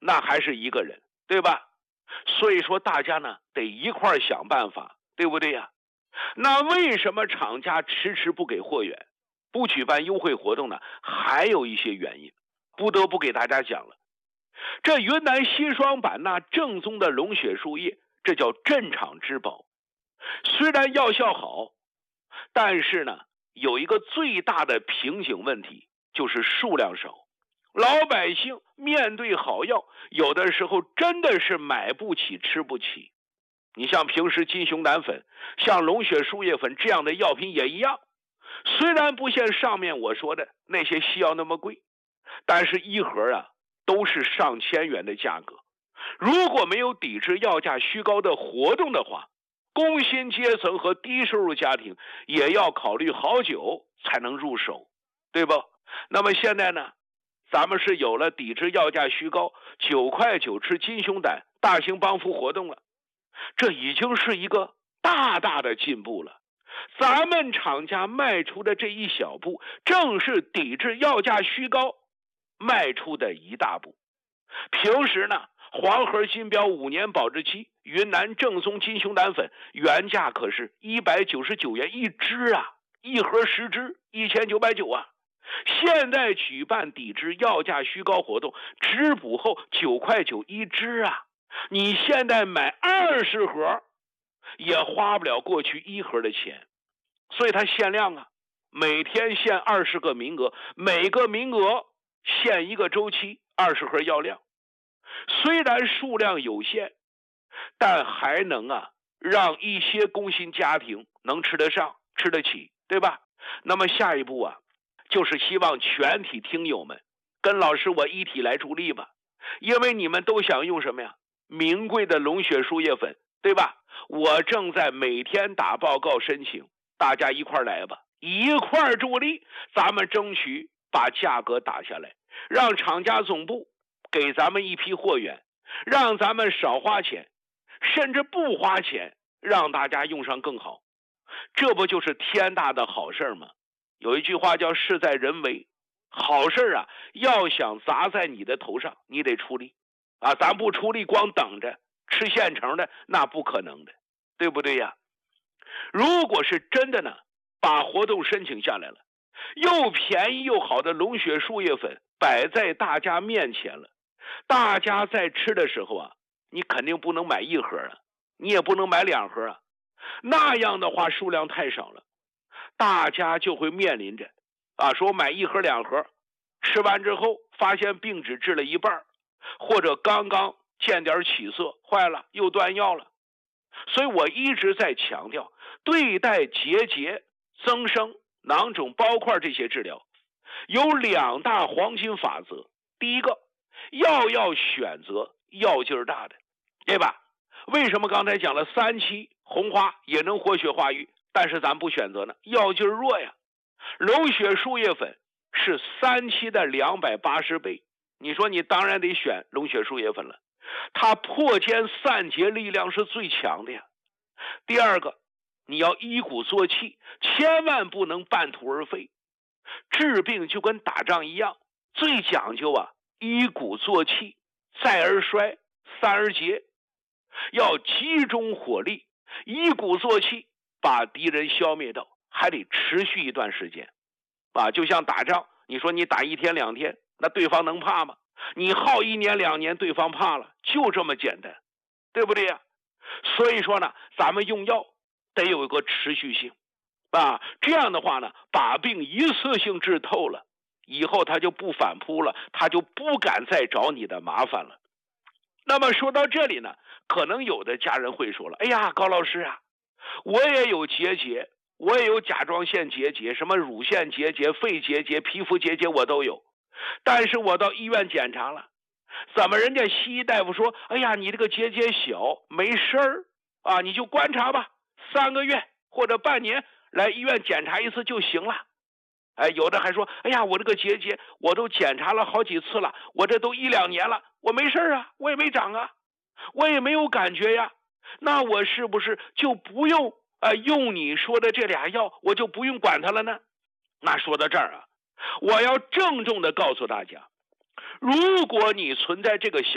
那还是一个人，对吧？所以说大家呢得一块儿想办法，对不对呀？那为什么厂家迟迟不给货源，不举办优惠活动呢？还有一些原因，不得不给大家讲了。这云南西双版纳正宗的龙血树叶，这叫镇厂之宝。虽然药效好，但是呢，有一个最大的瓶颈问题，就是数量少。老百姓面对好药，有的时候真的是买不起吃不起。你像平时金熊胆粉，像龙血树叶粉这样的药品也一样，虽然不像上面我说的那些西药那么贵，但是一盒啊都是上千元的价格。如果没有抵制药价虚高的活动的话，工薪阶层和低收入家庭也要考虑好久才能入手，对不？那么现在呢，咱们是有了抵制药价虚高9块9吃金熊胆大型帮扶活动了，这已经是一个大大的进步了。咱们厂家迈出的这一小步，正是抵制药价虚高迈出的一大步。平时呢，黄河金标5年保质期云南正宗金熊胆粉原价可是199元一支啊，一盒10支1990啊。现在举办抵制药价虚高活动，直补后9块9一支啊，你现在买20盒也花不了过去1盒的钱，所以它限量啊，每天限20个名额，每个名额限1个周期20盒药量。虽然数量有限，但还能啊让一些工薪家庭能吃得上吃得起，对吧？那么下一步啊，就是希望全体听友们跟老师我一体来助力吧，因为你们都想用什么呀？名贵的龙血树叶粉，对吧？我正在每天打报告申请，大家一块来吧，一块助力，咱们争取把价格打下来，让厂家总部给咱们一批货源，让咱们少花钱，甚至不花钱，让大家用上更好。这不就是天大的好事吗？有一句话叫事在人为，好事啊，要想砸在你的头上，你得出力啊！咱不出力，光等着吃现成的，那不可能的，对不对呀？如果是真的呢，把活动申请下来了，又便宜又好的龙血树叶粉摆在大家面前了，大家在吃的时候啊，你肯定不能买1盒啊，你也不能买2盒啊，那样的话数量太少了，大家就会面临着啊，说买1盒2盒，吃完之后发现病只治了一半，或者刚刚见点起色，坏了又断药了。所以我一直在强调，对待结节、增生、囊肿、包块这些治疗，有2大黄金法则。第一个，要选择药劲儿大的，对吧？为什么刚才讲了3期红花也能活血化瘀，但是咱不选择呢？药劲儿弱呀。龙血树叶粉是3期的280倍，你说你当然得选龙血树叶粉了，它破坚散结力量是最强的呀。第二个，你要依鼓作气，千万不能半途而废。治病就跟打仗一样，最讲究啊，依鼓作气，再而衰，三而竭，要集中火力，依鼓作气，把敌人消灭掉，还得持续一段时间啊。就像打仗，你说你打1天2天，那对方能怕吗？你耗1年2年，对方怕了，就这么简单，对不对呀？所以说呢，咱们用药得有一个持续性啊，这样的话呢，把病一次性治透了，以后他就不反扑了，他就不敢再找你的麻烦了。那么说到这里呢，可能有的家人会说了，哎呀，高老师啊，我也有结节，我也有甲状腺结节，什么乳腺结节、肺结节、皮肤结节我都有，但是我到医院检查了，怎么人家西医大夫说，哎呀，你这个结节小，没事儿啊，你就观察吧，3个月或者半年来医院检查一次就行了。哎，有的还说，哎呀，我这个结节我都检查了好几次了，我这都1、2年了，我没事啊，我也没长啊，我也没有感觉呀，那我是不是就不用用你说的这俩药，我就不用管它了呢？那说到这儿啊，我要郑重的告诉大家，如果你存在这个